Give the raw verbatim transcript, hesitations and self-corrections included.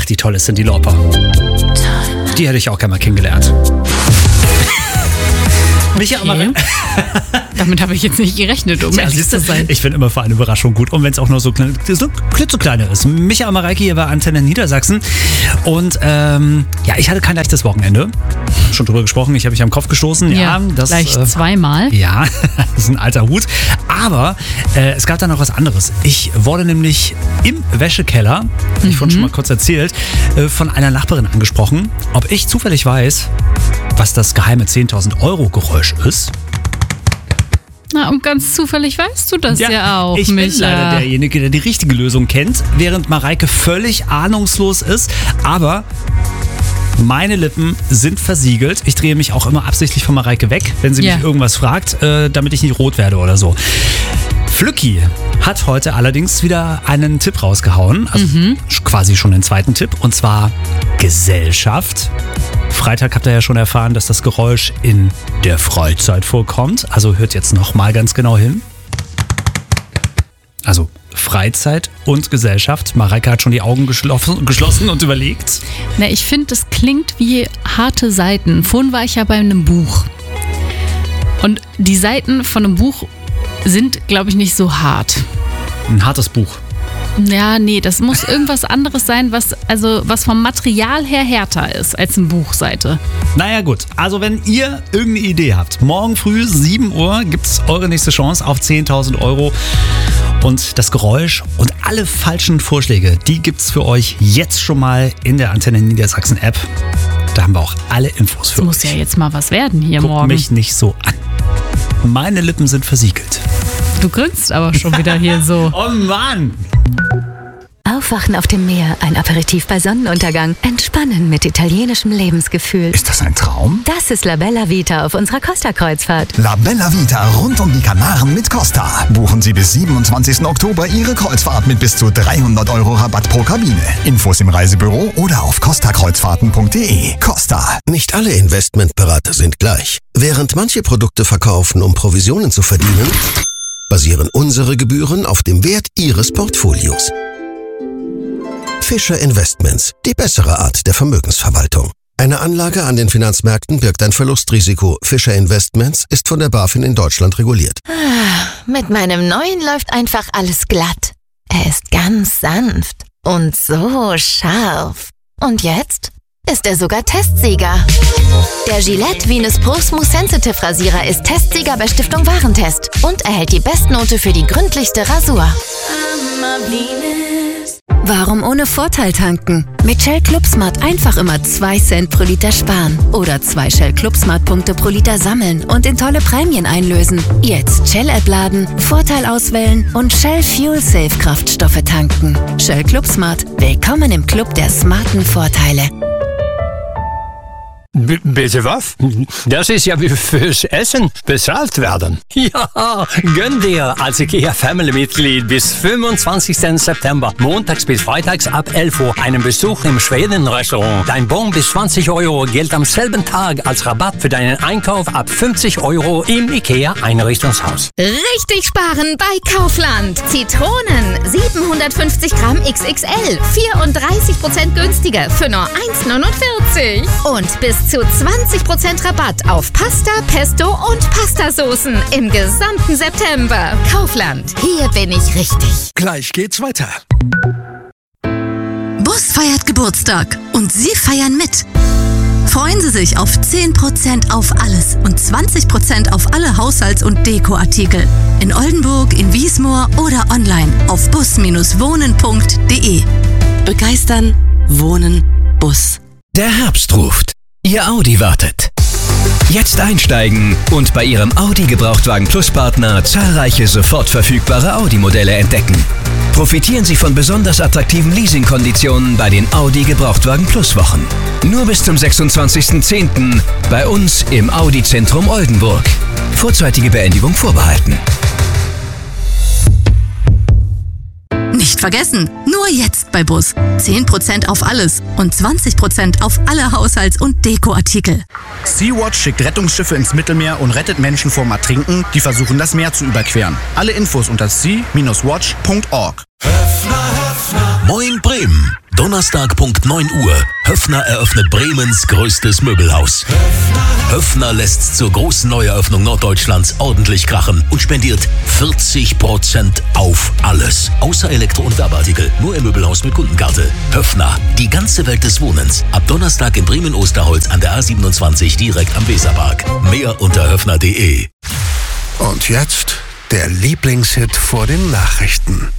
Ach, die tolle Cyndi Lauper. Die hätte ich auch gerne mal kennengelernt. Micha, okay. Damit habe ich jetzt nicht gerechnet, um ja, ehrlich zu sein. Ich bin immer für eine Überraschung gut. Und wenn es auch nur so, klein, so klitzekleine ist. Micha Mareike hier bei Antenne Niedersachsen. Und ähm, ja, ich hatte kein leichtes Wochenende. Schon drüber gesprochen, ich habe mich am Kopf gestoßen. Ja, ja das, gleich äh, zweimal. Ja, das ist ein alter Hut. Aber äh, es gab da noch was anderes. Ich wurde nämlich im Wäschekeller, mhm. habe ich vorhin schon mal kurz erzählt, äh, von einer Nachbarin angesprochen, ob ich zufällig weiß, was das geheime zehntausend Euro Geräusch ist. Na, und ganz zufällig weißt du das ja, ja auch, ich Micha. bin leider derjenige, der die richtige Lösung kennt, während Mareike völlig ahnungslos ist. Aber meine Lippen sind versiegelt. Ich drehe mich auch immer absichtlich von Mareike weg, wenn sie ja. mich irgendwas fragt, äh, damit ich nicht rot werde oder so. Flücki hat heute allerdings wieder einen Tipp rausgehauen, also mhm. quasi schon den zweiten Tipp, und zwar Gesellschaft. Freitag habt ihr ja schon erfahren, dass das Geräusch in der Freizeit vorkommt. Also hört jetzt nochmal ganz genau hin. Also Freizeit und Gesellschaft. Mareike hat schon die Augen geschlossen, geschlossen und überlegt. Na, ich finde, das klingt wie harte Seiten. Vorhin war ich ja bei einem Buch. Und die Seiten von einem Buch sind, glaube ich, nicht so hart. Ein hartes Buch. Ja, nee, das muss irgendwas anderes sein, was, also, was vom Material her härter ist als eine Buchseite. Naja gut, also wenn ihr irgendeine Idee habt, morgen früh sieben Uhr gibt es eure nächste Chance auf zehntausend Euro. Und das Geräusch und alle falschen Vorschläge, die gibt es für euch jetzt schon mal in der Antenne Niedersachsen App. Da haben wir auch alle Infos für euch. Das muss ja jetzt mal was werden hier Guckt morgen. mich nicht so an. Meine Lippen sind versiegelt. Du grinst aber schon wieder hier so. Oh Mann! Aufwachen auf dem Meer, ein Aperitif bei Sonnenuntergang, entspannen mit italienischem Lebensgefühl. Ist das ein Traum? Das ist La Bella Vita auf unserer Costa-Kreuzfahrt. La Bella Vita rund um die Kanaren mit Costa. Buchen Sie bis siebenundzwanzigsten Oktober Ihre Kreuzfahrt mit bis zu dreihundert Euro Rabatt pro Kabine. Infos im Reisebüro oder auf costa kreuzfahrten punkt de. Costa. Nicht alle Investmentberater sind gleich. Während manche Produkte verkaufen, um Provisionen zu verdienen, basieren unsere Gebühren auf dem Wert Ihres Portfolios. Fischer Investments, die bessere Art der Vermögensverwaltung. Eine Anlage an den Finanzmärkten birgt ein Verlustrisiko. Fischer Investments ist von der BaFin in Deutschland reguliert. Mit meinem neuen läuft einfach alles glatt. Er ist ganz sanft und so scharf. Und jetzt ist er sogar Testsieger. Der Gillette Venus Pro Smooth Sensitive Rasierer ist Testsieger bei Stiftung Warentest und erhält die Bestnote für die gründlichste Rasur. Warum ohne Vorteil tanken? Mit Shell Club Smart einfach immer zwei Cent pro Liter sparen. Oder zwei Shell Club Smart Punkte pro Liter sammeln und in tolle Prämien einlösen. Jetzt Shell-App laden, Vorteil auswählen und Shell Fuel Safe Kraftstoffe tanken. Shell Club Smart. Willkommen im Club der smarten Vorteile. B- bitte was? Das ist ja wie fürs Essen bezahlt werden. Ja, gönn dir als IKEA-Family-Mitglied bis fünfundzwanzigsten September, montags bis freitags ab elf Uhr, einen Besuch im Schweden-Restaurant. Dein Bon bis zwanzig Euro gilt am selben Tag als Rabatt für deinen Einkauf ab fünfzig Euro im IKEA-Einrichtungshaus. Richtig sparen bei Kaufland. Zitronen, siebenhundertfünfzig Gramm X X L, vierunddreißig Prozent günstiger für nur eins neunundvierzig. Und bis zu zwanzig Prozent Rabatt auf Pasta, Pesto und Pastasoßen im gesamten September. Kaufland, hier bin ich richtig. Gleich geht's weiter. Bus feiert Geburtstag und Sie feiern mit. Freuen Sie sich auf zehn Prozent auf alles und zwanzig Prozent auf alle Haushalts- und Dekoartikel. In Oldenburg, in Wiesmoor oder online auf bus wohnen punkt de. Begeistern, wohnen, Bus. Der Herbst ruft. Ihr Audi wartet. Jetzt einsteigen und bei Ihrem Audi Gebrauchtwagen Plus Partner zahlreiche sofort verfügbare Audi-Modelle entdecken. Profitieren Sie von besonders attraktiven Leasingkonditionen bei den Audi Gebrauchtwagen Plus Wochen. Nur bis zum sechsundzwanzigsten zehnten bei uns im Audi Zentrum Oldenburg. Vorzeitige Beendigung vorbehalten. Nicht vergessen, nur jetzt bei Bus. zehn Prozent auf alles und zwanzig Prozent auf alle Haushalts- und Dekoartikel. Sea-Watch schickt Rettungsschiffe ins Mittelmeer und rettet Menschen vorm Ertrinken, die versuchen, das Meer zu überqueren. Alle Infos unter sea Bindestrich watch Punkt org. Höfner, Höfner. Moin Bremen. Donnerstag Punkt neun Uhr. Höffner eröffnet Bremens größtes Möbelhaus. Höffner lässt zur großen Neueröffnung Norddeutschlands ordentlich krachen und spendiert vierzig Prozent auf alles. Außer Elektro- und Werbeartikel. Nur im Möbelhaus mit Kundenkarte. Höffner, die ganze Welt des Wohnens. Ab Donnerstag in Bremen-Osterholz an der A siebenundzwanzig direkt am Weserpark. Mehr unter höffner punkt de. Und jetzt der Lieblingshit vor den Nachrichten.